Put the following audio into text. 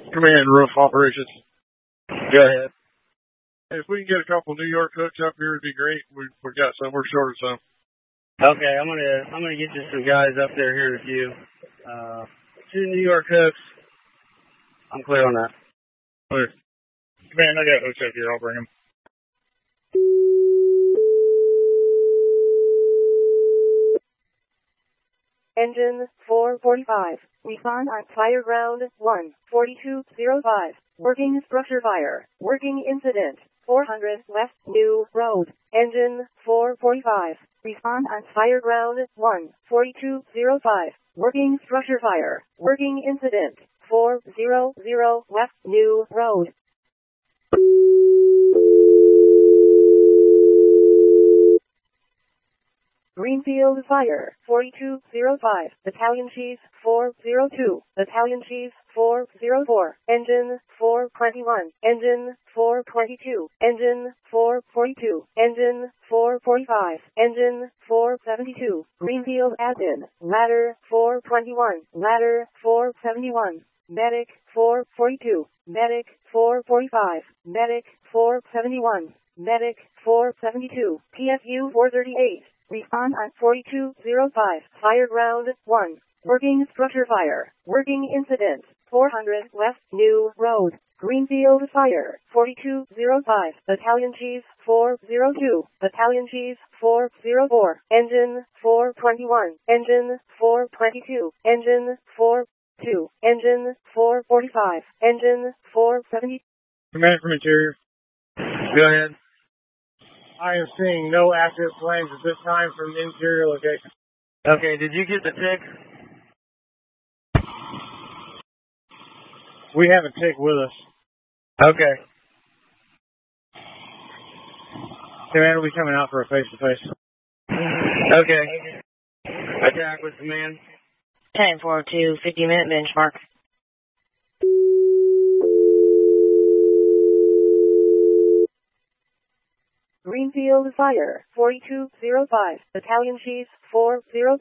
Command roof operations. Go ahead. If we can get a couple New York hooks up here, it'd be great. We've got some. We're short of some. Okay, I'm gonna get you some guys up there here in a few. 2 New York hooks. I'm clear on that. Clear. Command, I got hooks up here. I'll bring them. Engine 445. Respond on fire ground 14205. Working structure fire. Working incident. 400 West New Road. Engine 445. Respond on fire ground 14205. Working structure fire. Working incident. 400 West New Road. Greenfield Fire, 4205, Battalion Chief 402, Battalion Chief 404, Engine 421, Engine 422, Engine 442, Engine 445, Engine 472, Greenfield Admin, Ladder 421, Ladder 471, Medic 442, Medic 445, Medic 471, Medic 472, PFU 438. Respond on 4205, fire ground 1, working structure fire, working incident, 400 West New Road, Greenfield Fire, 4205, Battalion Chief 402, Battalion Chief 404, Engine 421, Engine 422, Engine 42, Engine 445, Engine 470. Command from interior. Go ahead. I am seeing no active flames at this time from the interior location. Okay, did you get the tick? We have a tick with us. Okay. Command will be coming out for a face-to-face. Okay. Attack with command. 10-402, 50-minute benchmark. Greenfield Fire, 4205, Battalion Chief 402.